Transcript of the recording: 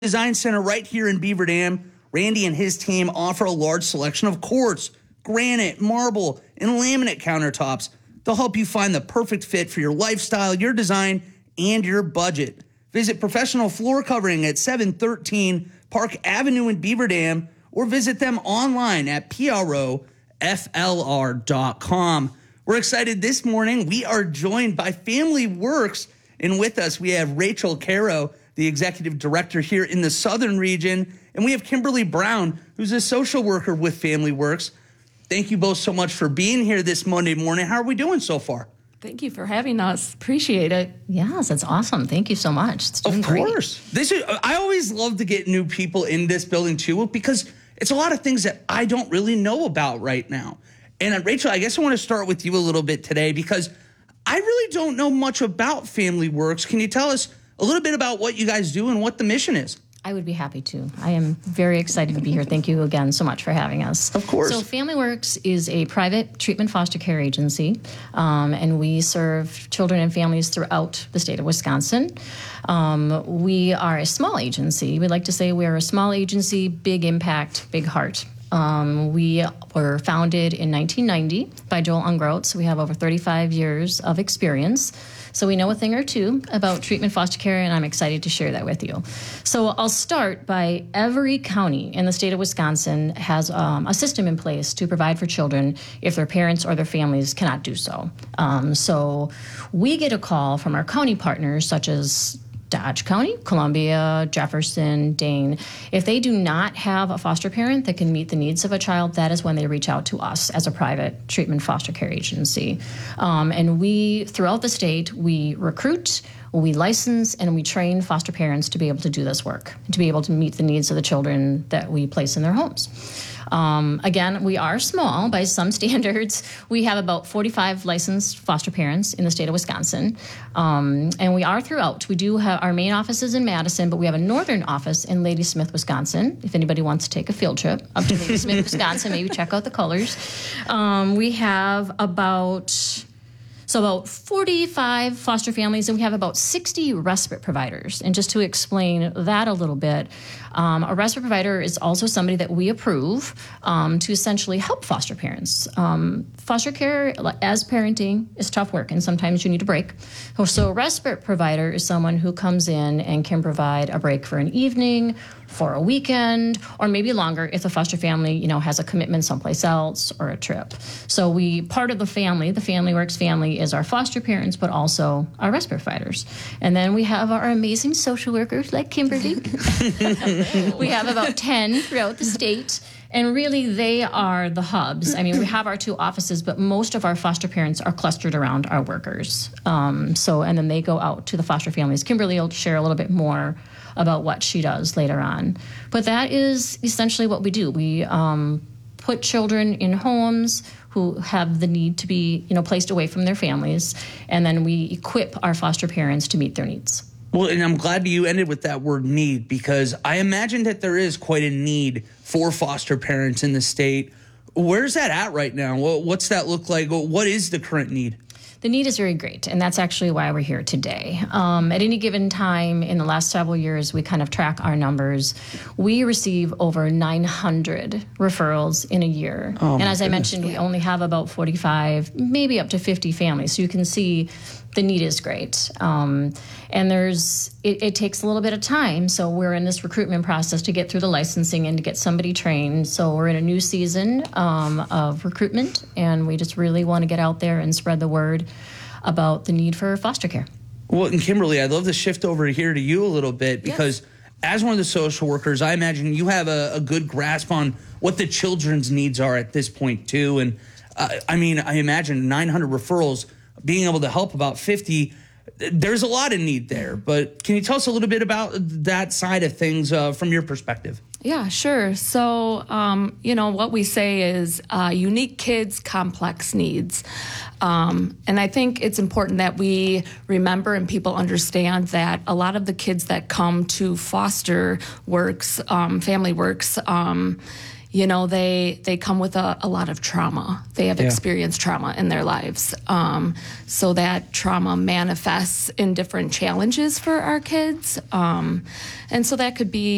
Design Center right here in Beaver Dam. Randy and his team offer a large selection of quartz, granite, marble, and laminate countertops. They'll help you find the perfect fit for your lifestyle, your design, and your budget. Visit Professional Floor Covering at 713 Park Avenue in Beaver Dam, or visit them online at PROFLR.com. We're excited this morning. We are joined by Family Works, and with us we have Rachel Caro, the executive director here in the southern region, and we have Kimberly Brown, who's a social worker with Family Works. Thank you both so much for being here this Monday morning. How are we doing so far? Thank you for having us. Appreciate it. Yes, it's awesome. Thank you so much. It's doing Of course. I always love to get new people in this building too, because it's a lot of things that I don't really know about right now. And Rachel, I guess I want to start with you a little bit today, because I really don't know much about Family Works. Can you tell us a little bit about what you guys do and what the mission is? I would be happy to. I am very excited to be here. Thank you again so much for having us. Of course. So Family Works is a private treatment foster care agency, and we serve children and families throughout the state of Wisconsin. We are a small agency. We like to say we're a small agency, big impact, big heart. We were founded in 1990 by Joel Ungrout, so we have over 35 years of experience. So we know a thing or two about treatment foster care, and I'm excited to share that with you. So I'll start by every county in the state of Wisconsin has a system in place to provide for children if their parents or their families cannot do so. So we get a call from our county partners, such as Dodge County, Columbia, Jefferson, Dane. If they do not have a foster parent that can meet the needs of a child, that is when they reach out to us as a private treatment foster care agency. And we, throughout the state, we recruit, we license, and we train foster parents to be able to do this work, to be able to meet the needs of the children that we place in their homes. Again, we are small by some standards. We have about 45 licensed foster parents in the state of Wisconsin, and we are throughout. We do have our main office is in Madison, but we have a northern office in Ladysmith, Wisconsin. If anybody wants to take a field trip up to Ladysmith, Wisconsin, maybe check out the colors. We have about 45 foster families, and we have about 60 respite providers. And just to explain that a little bit, a respite provider is also somebody that we approve to essentially help foster parents. Foster care, as parenting, is tough work, and sometimes you need a break. So a respite provider is someone who comes in and can provide a break for an evening, for a weekend, or maybe longer if the foster family, has a commitment someplace else or a trip. So part of the Family Works family is our foster parents, but also our respite providers. And then we have our amazing social workers like Kimberly. We have about 10 throughout the state. And really, they are the hubs. I mean, we have our two offices, but most of our foster parents are clustered around our workers. And then they go out to the foster families. Kimberly will share a little bit more about what she does later on. But that is essentially what we do. We put children in homes who have the need to be, placed away from their families, and then we equip our foster parents to meet their needs. Well, and I'm glad you ended with that word need, because I imagine that there is quite a need for foster parents in the state. Where's that at right now? What's that look like? What is the current need? The need is very great, and that's actually why we're here today. At any given time in the last several years, we kind of track our numbers. We receive over 900 referrals in a year. And as I mentioned, we only have about 45, maybe up to 50 families. So you can see the need is great. And it takes a little bit of time. So we're in this recruitment process to get through the licensing and to get somebody trained. So we're in a new season of recruitment, and we just really want to get out there and spread the word about the need for foster care. Well, and Kimberly, I'd love to shift over here to you a little bit, because as one of the social workers, I imagine you have a good grasp on what the children's needs are at this point too. And I imagine 900 referrals, being able to help about 50, there's a lot of need there. But can you tell us a little bit about that side of things from your perspective? Yeah, sure. So, what we say is unique kids, complex needs. And I think it's important that we remember and people understand that a lot of the kids that come to foster works, Family Works, they come with a lot of trauma. They have experienced trauma in their lives. So that trauma manifests in different challenges for our kids. And so that could be